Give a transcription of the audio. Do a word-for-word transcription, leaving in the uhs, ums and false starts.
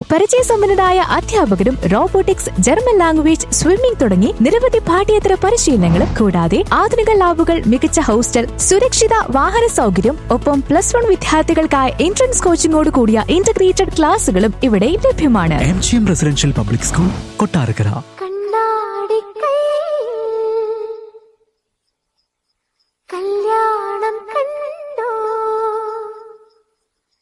പരിചയസമ്പന്നരായ അധ്യാപകരും robotics, German language, swimming തുടങ്ങി നിരവധി പാഠ്യേതര പരിശീലനങ്ങളും കൂടാതെ ആധുനിക ലാബുകൾ, മികച്ച ഹോസ്റ്റൽ, സുരക്ഷിത വാഹന സൗകര്യം, ഒപ്പം പ്ലസ് വൺ വിദ്യാർത്ഥികൾക്കായി എൻട്രൻസ് കോച്ചിംഗോട് കൂടിയ ഇന്റഗ്രേറ്റഡ് ക്ലാസുകളും ഇവിടെ ലഭ്യമാണ്. M G M residential public school, Kottarakkara.